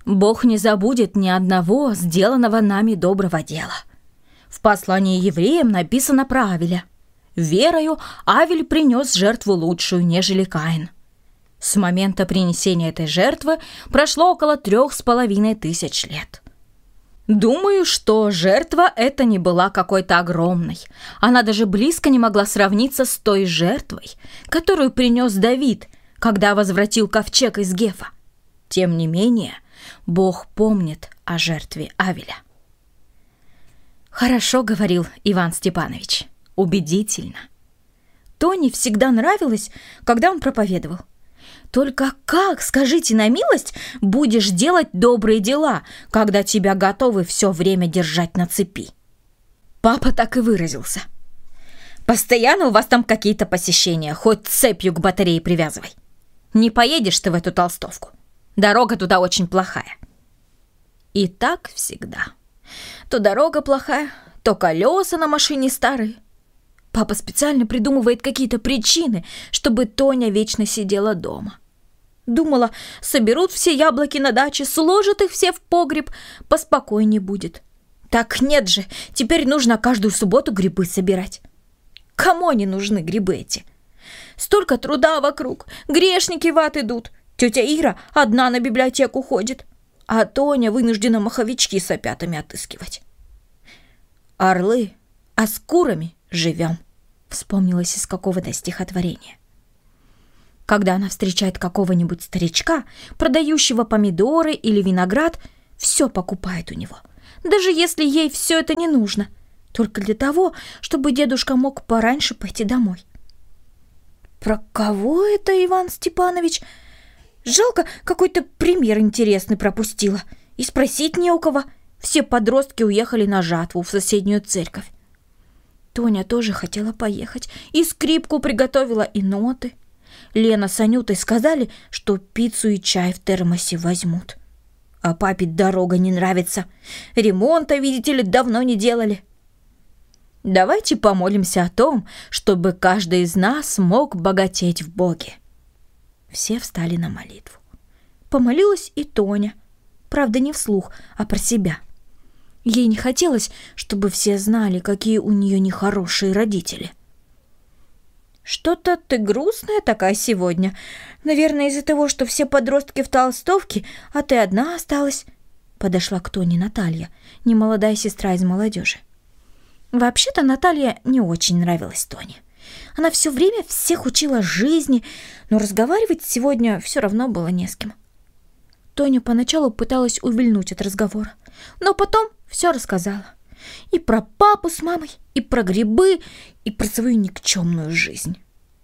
Бог не забудет ни одного сделанного нами доброго дела. В послании евреям написано про Авеля. Верою Авель принес жертву лучшую, нежели Каин. С момента принесения этой жертвы прошло около 3500 лет. Думаю, что жертва эта не была какой-то огромной. Она даже близко не могла сравниться с той жертвой, которую принес Давид, когда возвратил ковчег из Гефа. Тем не менее, Бог помнит о жертве Авеля. Хорошо говорил Иван Степанович, убедительно. Тоне всегда нравилось, когда он проповедовал. Только как, скажите на милость, будешь делать добрые дела, когда тебя готовы все время держать на цепи? Папа так и выразился. Постоянно у вас там какие-то посещения, хоть цепью к батарее привязывай. Не поедешь ты в эту толстовку. Дорога туда очень плохая. И так всегда. То дорога плохая, то колеса на машине старые. Папа специально придумывает какие-то причины, чтобы Тоня вечно сидела дома. Думала, соберут все яблоки на даче, сложат их все в погреб, поспокойнее будет. Так нет же, теперь нужно каждую субботу грибы собирать. Кому они нужны, грибы эти? Столько труда вокруг, грешники в ад идут. Тетя Ира одна на библиотеку ходит, а Тоня вынуждена маховички с опятами отыскивать. Орлы, а с курами живем, вспомнилось из какого-то стихотворения. Когда она встречает какого-нибудь старичка, продающего помидоры или виноград, все покупает у него, даже если ей все это не нужно, только для того, чтобы дедушка мог пораньше пойти домой. Про кого это Иван Степанович? Жалко, какой-то пример интересный пропустила. И спросить не у кого. Все подростки уехали на жатву в соседнюю церковь. Тоня тоже хотела поехать. И скрипку приготовила, и ноты. Лена с Анютой сказали, что пиццу и чай в термосе возьмут. А папе дорога не нравится. Ремонта, видите ли, давно не делали. Давайте помолимся о том, чтобы каждый из нас мог богатеть в Боге. Все встали на молитву. Помолилась и Тоня. Правда, не вслух, а про себя. Ей не хотелось, чтобы все знали, какие у нее нехорошие родители. «Что-то ты грустная такая сегодня. Наверное, из-за того, что все подростки в толстовке, а ты одна осталась». Подошла к Тоне Наталья, немолодая сестра из молодежи. Вообще-то Наталья не очень нравилась Тоне. Она все время всех учила жизни, но разговаривать сегодня все равно было не с кем. Тоня поначалу пыталась увильнуть от разговора, но потом все рассказала. И про папу с мамой, и про грибы, и про свою никчемную жизнь.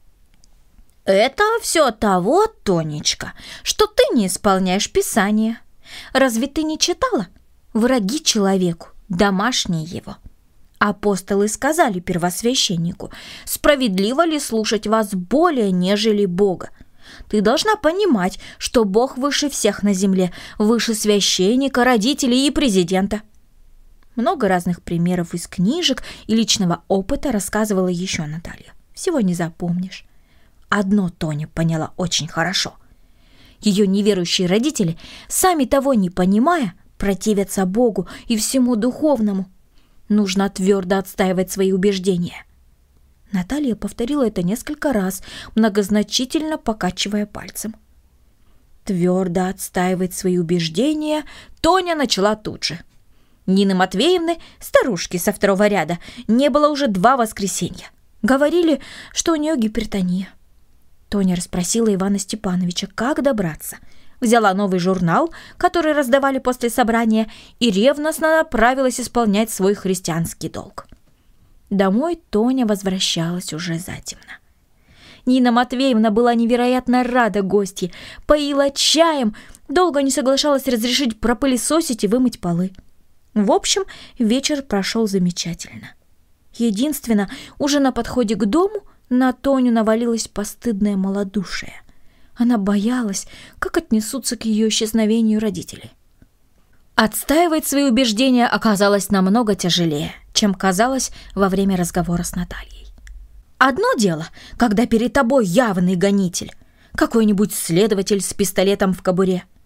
«Это все от того, Тонечка, что ты не исполняешь Писание. Разве ты не читала? Враги человеку, домашние его. Апостолы сказали первосвященнику: справедливо ли слушать вас более, нежели Бога? Ты должна понимать, что Бог выше всех на земле, выше священника, родителей и президента». Много разных примеров из книжек и личного опыта рассказывала еще Наталья. Всего не запомнишь. Одно Тоня поняла очень хорошо. Ее неверующие родители, сами того не понимая, противятся Богу и всему духовному. Нужно твердо отстаивать свои убеждения. Наталья повторила это несколько раз, многозначительно покачивая пальцем. Твердо отстаивать свои убеждения Тоня начала тут же. Нины Матвеевны, старушки со второго ряда, не было уже 2 воскресенья. Говорили, что у нее гипертония. Тоня расспросила Ивана Степановича, как добраться. Взяла новый журнал, который раздавали после собрания, и ревностно направилась исполнять свой христианский долг. Домой Тоня возвращалась уже затемно. Нина Матвеевна была невероятно рада гостье, поила чаем, долго не соглашалась разрешить пропылесосить и вымыть полы. В общем, вечер прошел замечательно. Единственно, уже на подходе к дому на Тоню навалилось постыдное малодушие. Она боялась, как отнесутся к ее исчезновению родители. Отстаивать свои убеждения оказалось намного тяжелее, чем казалось во время разговора с Натальей. Одно дело, когда перед тобой явный гонитель, какой-нибудь следователь с пистолетом в кобуре.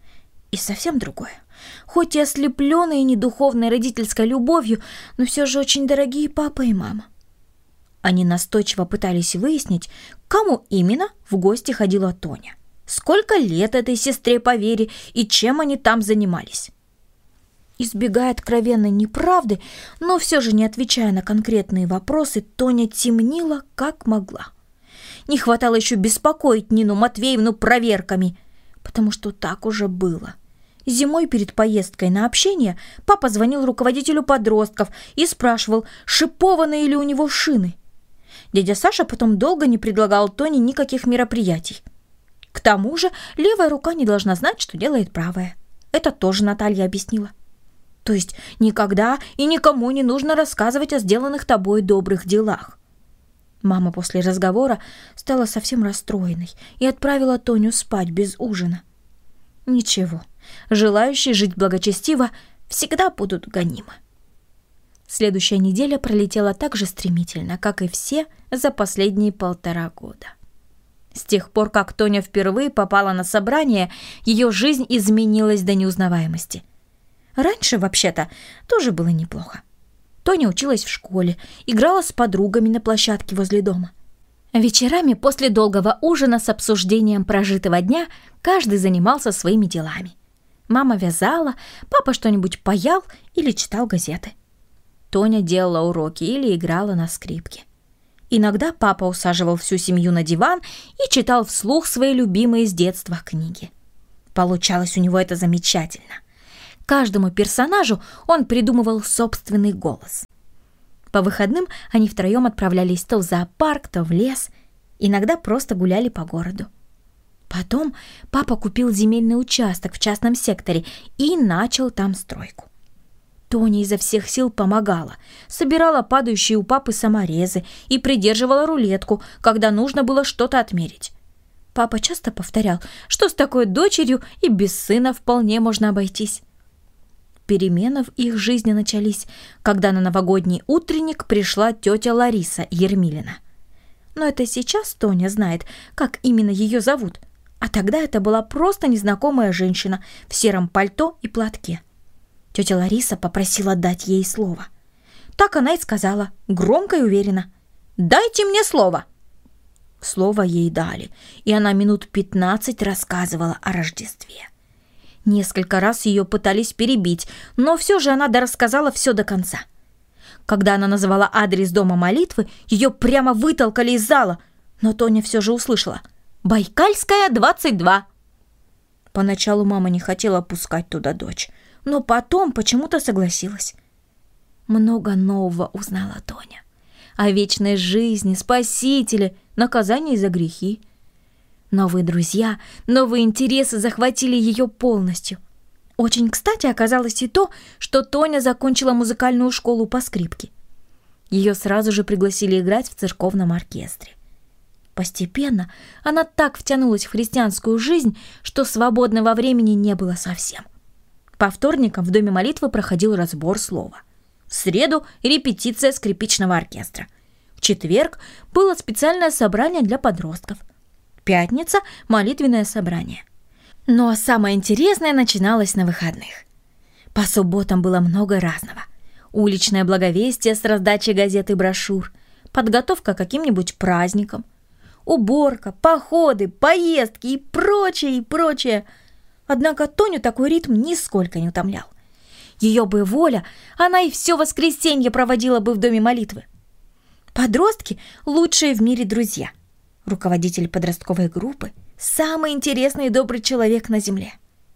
и совсем другое. Хоть и ослепленные недуховной родительской любовью, но все же очень дорогие папа и мама. Они настойчиво пытались выяснить, к кому именно в гости ходила Тоня, сколько лет этой сестре по вере и чем они там занимались. Избегая откровенной неправды, но все же не отвечая на конкретные вопросы, Тоня темнила как могла. Не хватало еще беспокоить Нину Матвеевну проверками, потому что так уже было. Зимой перед поездкой на общение папа звонил руководителю подростков и спрашивал, шипованные ли у него шины. Дядя Саша потом долго не предлагал Тоне никаких мероприятий. К тому же левая рука не должна знать, что делает правая. Это тоже Наталья объяснила. То есть никогда и никому не нужно рассказывать о сделанных тобой добрых делах. Мама после разговора стала совсем расстроенной и отправила Тоню спать без ужина. Ничего, желающие жить благочестиво всегда будут гонимы. Следующая неделя пролетела так же стремительно, как и все за последние 1,5 года. С тех пор, как Тоня впервые попала на собрание, ее жизнь изменилась до неузнаваемости. Раньше, вообще-то, тоже было неплохо. Тоня училась в школе, играла с подругами на площадке возле дома. Вечерами после долгого ужина с обсуждением прожитого дня каждый занимался своими делами. Мама вязала, папа что-нибудь паял или читал газеты. Тоня делала уроки или играла на скрипке. Иногда папа усаживал всю семью на диван и читал вслух свои любимые с детства книги. Получалось у него это замечательно. Каждому персонажу он придумывал собственный голос. По выходным они втроем отправлялись то в зоопарк, то в лес, иногда просто гуляли по городу. Потом папа купил земельный участок в частном секторе и начал там стройку. Тоня изо всех сил помогала, собирала падающие у папы саморезы и придерживала рулетку, когда нужно было что-то отмерить. Папа часто повторял, что с такой дочерью и без сына вполне можно обойтись. Перемены в их жизни начались, когда на новогодний утренник пришла тетя Лариса Ермилина. Но это сейчас Тоня знает, как именно ее зовут, а тогда это была просто незнакомая женщина в сером пальто и платке. Тетя Лариса попросила дать ей слово. Так она и сказала, громко и уверенно: «Дайте мне слово!» Слово ей дали, и она минут 15 рассказывала о Рождестве. Несколько раз ее пытались перебить, но все же она дорассказала все до конца. Когда она называла адрес дома молитвы, ее прямо вытолкали из зала, но Тоня все же услышала: «Байкальская, 22». Поначалу мама не хотела пускать туда дочь, но потом почему-то согласилась. Много нового узнала Тоня. О вечной жизни, спасителе, наказании за грехи. Новые друзья, новые интересы захватили ее полностью. Очень кстати оказалось и то, что Тоня закончила музыкальную школу по скрипке. Ее сразу же пригласили играть в церковном оркестре. Постепенно она так втянулась в христианскую жизнь, что свободного времени не было совсем. По вторникам в доме молитвы проходил разбор слова. В среду репетиция скрипичного оркестра. В четверг было специальное собрание для подростков. Пятница – молитвенное собрание. Но самое интересное начиналось на выходных. По субботам было много разного. Уличное благовестие с раздачей газет и брошюр, подготовка к каким-нибудь праздникам, уборка, походы, поездки и прочее, и прочее. Однако Тоню такой ритм нисколько не утомлял. Ее бы воля, она и все воскресенье проводила бы в доме молитвы. Подростки – лучшие в мире друзья. Руководитель подростковой группы – самый интересный и добрый человек на земле.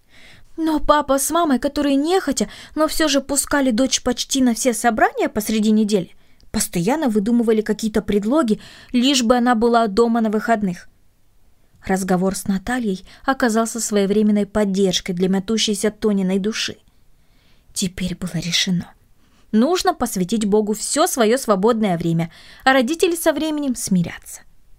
Но папа с мамой, которые нехотя, но все же пускали дочь почти на все собрания посреди недели, постоянно выдумывали какие-то предлоги, лишь бы она была дома на выходных. Разговор с Натальей оказался своевременной поддержкой для мятущейся Тониной души. Теперь было решено. Нужно посвятить Богу все свое свободное время, а родители со временем смирятся.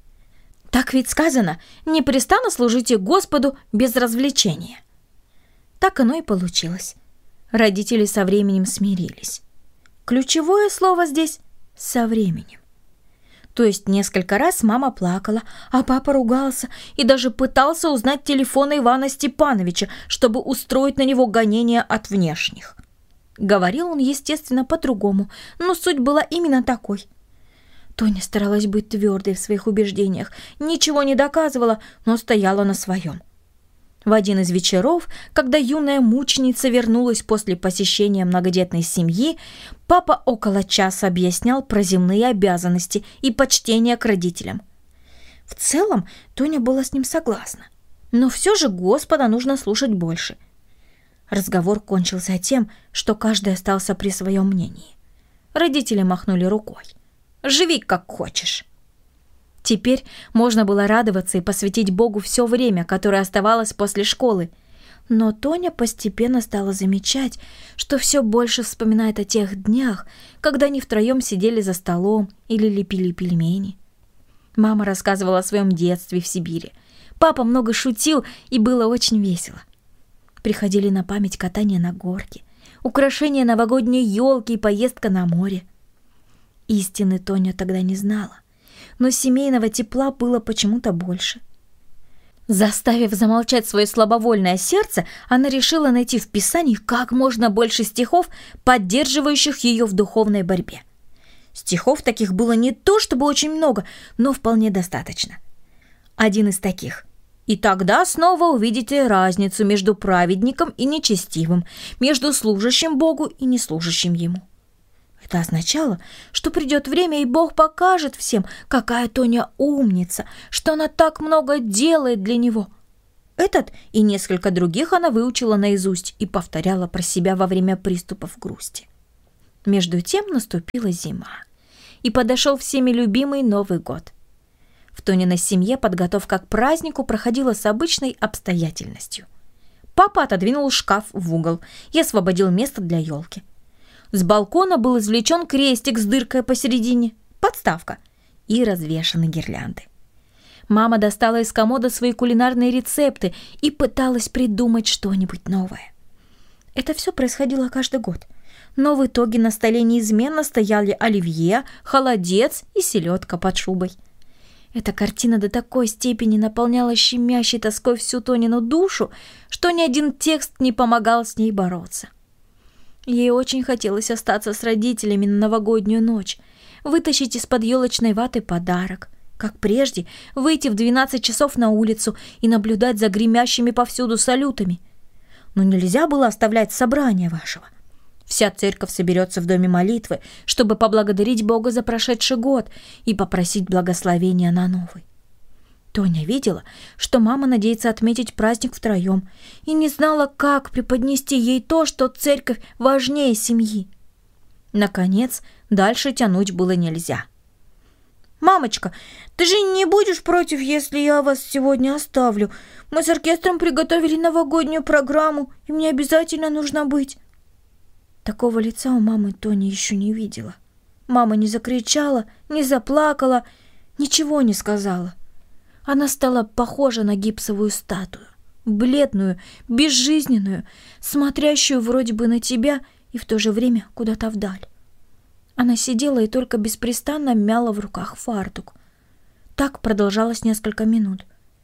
Так ведь сказано: непрестанно служите Господу без развлечения. Так оно и получилось. Родители со временем смирились. Ключевое слово здесь — со временем. То есть несколько раз мама плакала, а папа ругался и даже пытался узнать телефон Ивана Степановича, чтобы устроить на него гонение от внешних. Говорил он, естественно, по-другому, но суть была именно такой. Тоня старалась быть твердой в своих убеждениях, ничего не доказывала, но стояла на своем. В один из вечеров, когда юная мученица вернулась после посещения многодетной семьи, папа около часа объяснял про земные обязанности и почтение к родителям. В целом Тоня была с ним согласна, но все же Господа нужно слушать больше. Разговор кончился тем, что каждый остался при своем мнении. Родители махнули рукой. «Живи как хочешь». Теперь можно было радоваться и посвятить Богу все время, которое оставалось после школы. Но Тоня постепенно стала замечать, что все больше вспоминает о тех днях, когда они втроем сидели за столом или лепили пельмени. Мама рассказывала о своем детстве в Сибири. Папа много шутил, и было очень весело. Приходили на память катание на горке, украшение новогодней елки и поездка на море. Истины Тоня тогда не знала, но семейного тепла было почему-то больше. Заставив замолчать свое слабовольное сердце, она решила найти в Писании как можно больше стихов, поддерживающих ее в духовной борьбе. Стихов таких было не то чтобы очень много, но вполне достаточно. Один из таких: «И тогда снова увидите разницу между праведником и нечестивым, между служащим Богу и неслужащим Ему». Это означало, что придет время, и Бог покажет всем, какая Тоня умница, что она так много делает для Него. Этот и несколько других она выучила наизусть и повторяла про себя во время приступов грусти. Между тем наступила зима, и подошел всеми любимый Новый год. В Тониной семье подготовка к празднику проходила с обычной обстоятельностью. Папа отодвинул шкаф в угол и освободил место для елки. С балкона был извлечен крестик с дыркой посередине, подставка, и развешаны гирлянды. Мама достала из комода свои кулинарные рецепты и пыталась придумать что-нибудь новое. Это все происходило каждый год, но в итоге на столе неизменно стояли оливье, холодец и селедка под шубой. Эта картина до такой степени наполняла щемящей тоской всю Тонину душу, что ни один текст не помогал с ней бороться. Ей очень хотелось остаться с родителями на новогоднюю ночь, вытащить из-под елочной ваты подарок, как прежде выйти в 12 часов на улицу и наблюдать за гремящими повсюду салютами. Но нельзя было оставлять собрание вашего. Вся церковь соберется в доме молитвы, чтобы поблагодарить Бога за прошедший год и попросить благословения на новый. Тоня видела, что мама надеется отметить праздник втроем, и не знала, как преподнести ей то, что церковь важнее семьи. Наконец, дальше тянуть было нельзя. «Мамочка, ты же не будешь против, если я вас сегодня оставлю? Мы с оркестром приготовили новогоднюю программу, и мне обязательно нужно быть». Такого лица у мамы Тоня еще не видела. Мама не закричала, не заплакала, ничего не сказала. Она стала похожа на гипсовую статую, бледную, безжизненную, смотрящую вроде бы на тебя и в то же время куда-то вдаль. Она сидела и только беспрестанно мяла в руках фартук. Так продолжалось несколько минут.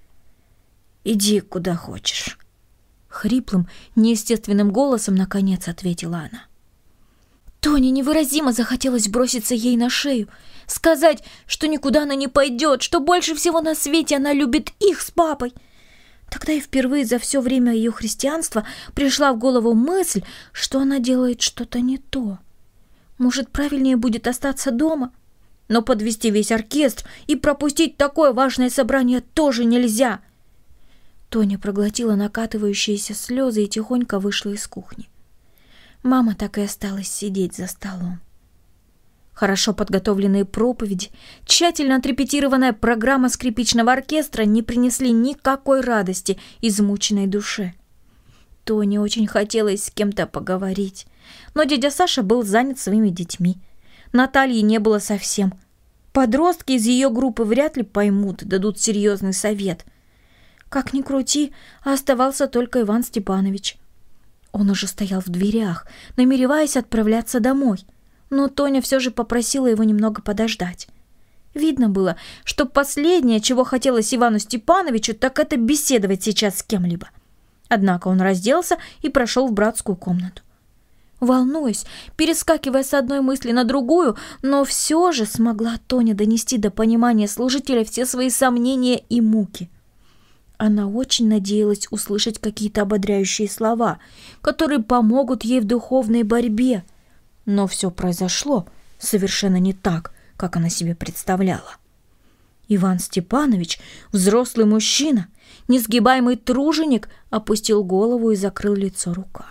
«Иди куда хочешь», — хриплым, неестественным голосом наконец ответила она. Тоне невыразимо захотелось броситься ей на шею, сказать, что никуда она не пойдет, что больше всего на свете она любит их с папой. Тогда и впервые за все время ее христианства пришла в голову мысль, что она делает что-то не то. Может, правильнее будет остаться дома? Но подвести весь оркестр и пропустить такое важное собрание тоже нельзя. Тоня проглотила накатывающиеся слезы и тихонько вышла из кухни. Мама так и осталась сидеть за столом. Хорошо подготовленные проповеди, тщательно отрепетированная программа скрипичного оркестра не принесли никакой радости измученной душе. Тоне очень хотелось с кем-то поговорить, но дядя Саша был занят своими детьми. Натальи не было совсем. Подростки из ее группы вряд ли поймут, дадут серьезный совет. Как ни крути, оставался только Иван Степанович. Он уже стоял в дверях, намереваясь отправляться домой, но Тоня все же попросила его немного подождать. Видно было, что последнее, чего хотелось Ивану Степановичу, так это беседовать сейчас с кем-либо. Однако он разделся и прошел в братскую комнату. Волнуясь, перескакивая с одной мысли на другую, но все же смогла Тоня донести до понимания служителя все свои сомнения и муки. Она очень надеялась услышать какие-то ободряющие слова, которые помогут ей в духовной борьбе. Но все произошло совершенно не так, как она себе представляла. Иван Степанович, взрослый мужчина, несгибаемый труженик, опустил голову и закрыл лицо руками.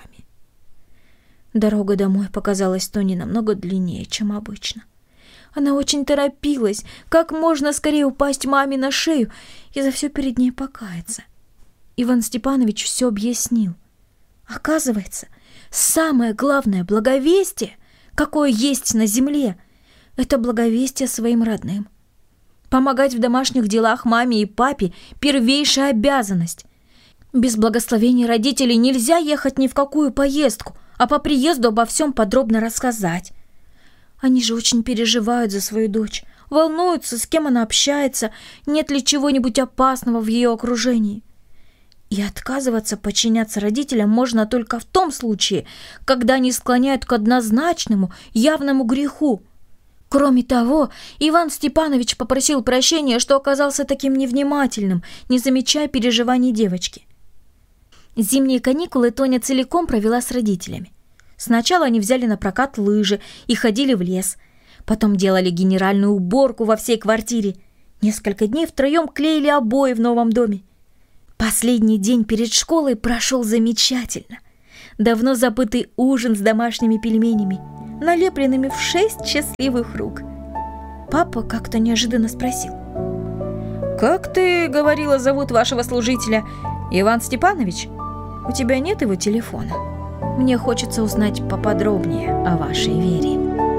Дорога домой показалась Тоне намного длиннее, чем обычно. Она очень торопилась, как можно скорее упасть маме на шею и за все перед ней покаяться. Иван Степанович все объяснил. Оказывается, самое главное благовестие, какое есть на земле, это благовестие своим родным. Помогать в домашних делах маме и папе – первейшая обязанность. Без благословения родителей нельзя ехать ни в какую поездку, а по приезду обо всем подробно рассказать. Они же очень переживают за свою дочь, волнуются, с кем она общается, нет ли чего-нибудь опасного в ее окружении. И отказываться подчиняться родителям можно только в том случае, когда они склоняют к однозначному, явному греху. Кроме того, Иван Степанович попросил прощения, что оказался таким невнимательным, не замечая переживаний девочки. Зимние каникулы Тоня целиком провела с родителями. Сначала они взяли на прокат лыжи и ходили в лес. Потом делали генеральную уборку во всей квартире. Несколько дней втроем клеили обои в новом доме. Последний день перед школой прошел замечательно. Давно забытый ужин с домашними пельменями, налепленными в 6 счастливых рук. Папа как-то неожиданно спросил: «Как ты говорила, зовут вашего служителя? Иван Степанович? У тебя нет его телефона? Мне хочется узнать поподробнее о вашей вере».